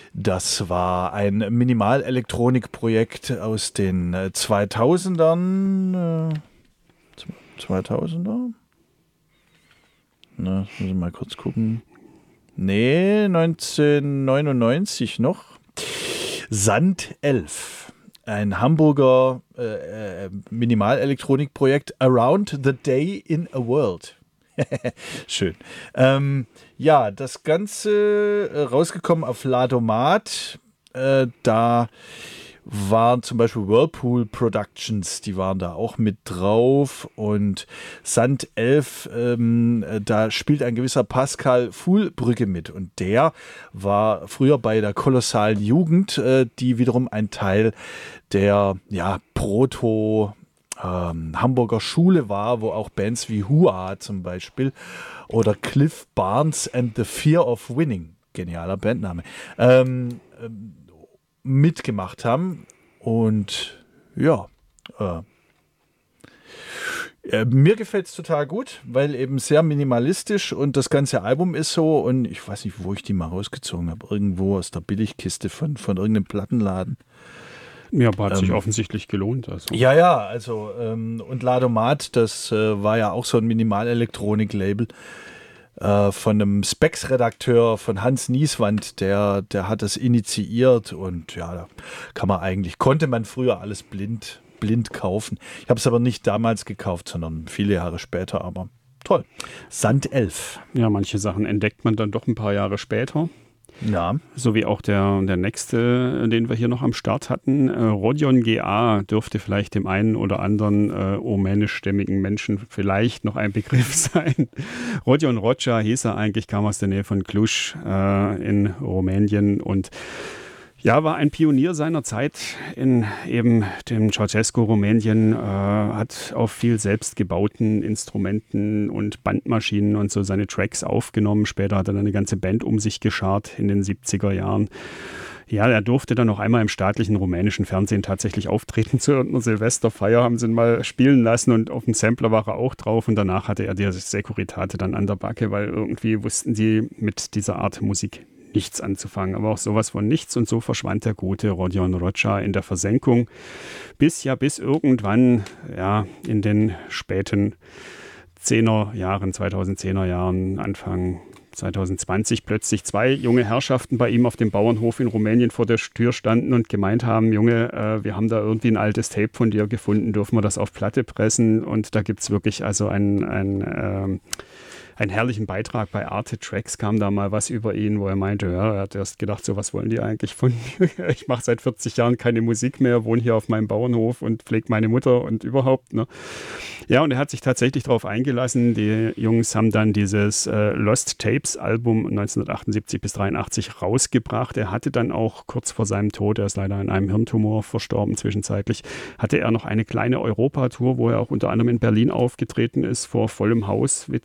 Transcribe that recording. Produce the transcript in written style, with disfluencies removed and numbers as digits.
Das war ein Minimalelektronikprojekt aus den 2000ern. 2000er? Na, muss ich mal kurz gucken. Nee, 1999 noch. Sand 11. Ein Hamburger Minimalelektronikprojekt Around the Day in a World. Schön. Ja, das Ganze rausgekommen auf Ladomat. Da waren zum Beispiel Whirlpool Productions, die waren da auch mit drauf. Und Sand 11, da spielt ein gewisser Pascal Fuhlbrügge mit. Und der war früher bei der Kolossalen Jugend, die wiederum ein Teil der Proto- Hamburger Schule war, wo auch Bands wie Hua zum Beispiel oder Cliff Barnes and the Fear of Winning, genialer Bandname, mitgemacht haben. Und ja, mir gefällt es total gut, weil eben sehr minimalistisch und das ganze Album ist so, und ich weiß nicht, wo ich die mal rausgezogen habe, irgendwo aus der Billigkiste von irgendeinem Plattenladen. Ja, aber hat sich offensichtlich gelohnt. Also. Ja, also und Ladomat, das war ja auch so ein Minimalelektronik-Label von einem Specs-Redakteur von Hans Nieswand, der hat das initiiert, und ja, konnte man früher alles blind kaufen. Ich habe es aber nicht damals gekauft, sondern viele Jahre später, aber toll. Sand 11. Ja, manche Sachen entdeckt man dann doch ein paar Jahre später. Ja. So wie auch der nächste, den wir hier noch am Start hatten. Rodion GA dürfte vielleicht dem einen oder anderen rumänischstämmigen Menschen vielleicht noch ein Begriff sein. Rodion Rocha hieß er eigentlich, kam aus der Nähe von Cluj in Rumänien und ja, war ein Pionier seiner Zeit in eben dem Ceausescu-Rumänien, hat auf viel selbstgebauten Instrumenten und Bandmaschinen und so seine Tracks aufgenommen. Später hat er dann eine ganze Band um sich geschart in den 70er Jahren. Ja, er durfte dann noch einmal im staatlichen rumänischen Fernsehen tatsächlich auftreten. Zu irgendeiner Silvesterfeier haben sie ihn mal spielen lassen und auf dem Sampler war er auch drauf. Und danach hatte er die Securitate dann an der Backe, weil irgendwie wussten die mit dieser Art Musik nichts anzufangen, aber auch sowas von nichts, und so verschwand der gute Rodion Rocha in der Versenkung, bis irgendwann, ja, in den späten 2010er Jahren, Anfang 2020 plötzlich zwei junge Herrschaften bei ihm auf dem Bauernhof in Rumänien vor der Tür standen und gemeint haben, Junge, wir haben da irgendwie ein altes Tape von dir gefunden, dürfen wir das auf Platte pressen? Und da gibt es wirklich also einen herrlichen Beitrag bei Arte Tracks, kam da mal was über ihn, wo er meinte, ja, er hat erst gedacht, so was wollen die eigentlich von mir? Ich mache seit 40 Jahren keine Musik mehr, wohne hier auf meinem Bauernhof und pflege meine Mutter und überhaupt. Ne? Ja, und er hat sich tatsächlich darauf eingelassen. Die Jungs haben dann dieses Lost Tapes Album 1978 bis 83 rausgebracht. Er hatte dann auch kurz vor seinem Tod, er ist leider an einem Hirntumor verstorben zwischenzeitlich, hatte er noch eine kleine Europatour, wo er auch unter anderem in Berlin aufgetreten ist, vor vollem Haus,